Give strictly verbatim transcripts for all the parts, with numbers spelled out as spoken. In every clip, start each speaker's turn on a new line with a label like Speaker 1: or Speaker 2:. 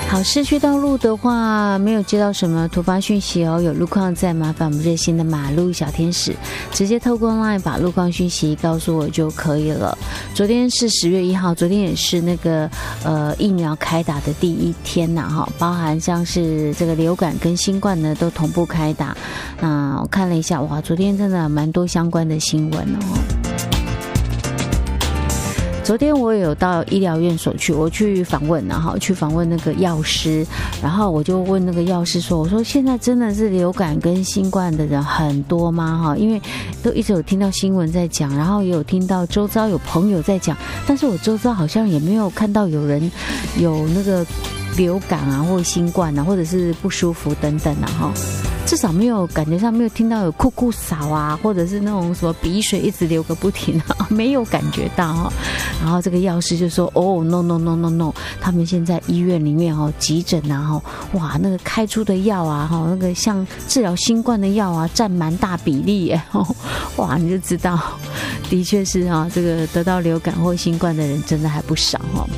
Speaker 1: 好，市区道路的话没有接到什么突发讯息哦，有路况再麻烦我们热心的马路小天使直接透过 LINE 把路况讯息告诉我就可以了。昨天是十月一号，昨天也是那个呃疫苗开打的第一天呐、啊、哈，包含像是这个流感跟新冠呢都同步开打。那我看了一下，哇，昨天真的蛮多相关的新闻哦。昨天我也有到医疗院所去，我去访问，然后去访问那个药师，然后我就问那个药师说，我说现在真的是流感跟新冠的人很多吗？哈，因为都一直有听到新闻在讲，然后也有听到周遭有朋友在讲，但是我周遭好像也没有看到有人有那个流感啊或新冠啊或者是不舒服等等啊哈。至少没有感觉上没有听到有酷酷扫啊，或者是那种什么鼻水一直流个不停啊，没有感觉到哈。然后这个药师就说：“哦 ，no no no no no， 他们现在医院里面哦，急诊啊哈，哇，那个开出的药啊哈，那个像治疗新冠的药啊，占蛮大比例耶，哇，你就知道，的确是啊，这个得到流感或新冠的人真的还不少哈。”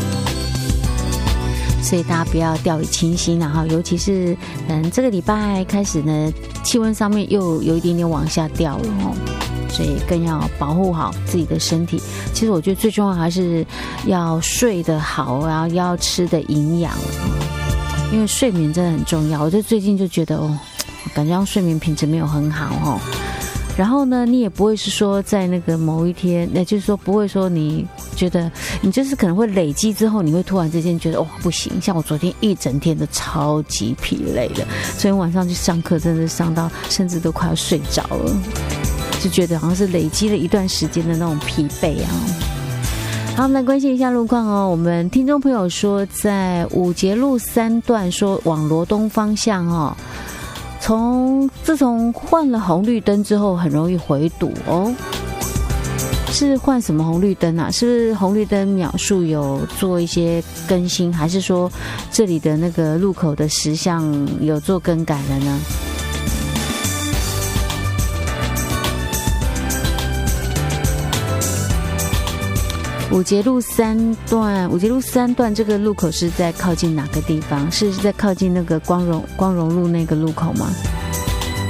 Speaker 1: 所以大家不要掉以轻心，然后尤其是嗯这个礼拜开始呢，气温上面又有一点点往下掉了哦，所以更要保护好自己的身体。其实我觉得最重要还是要睡得好，然后要吃的营养，因为睡眠真的很重要。我就最近就觉得哦，感觉睡眠品质没有很好哦。然后呢，你也不会是说在那个某一天，那就是说不会说你觉得你就是可能会累积之后，你会突然之间觉得哇不行，像我昨天一整天都超级疲累的，昨天晚上去上课真的上到甚至都快要睡着了，就觉得好像是累积了一段时间的那种疲惫啊。好，我们来关心一下路况哦。我们听众朋友说，在五节路三段说往罗东方向哦。从自从换了红绿灯之后，很容易回堵哦。是换什么红绿灯啊？是不是红绿灯秒数有做一些更新，还是说这里的那个路口的时项有做更改了呢？五节路三段，五节路三段这个路口是在靠近哪个地方？是在靠近那个光荣光荣路那个路口吗？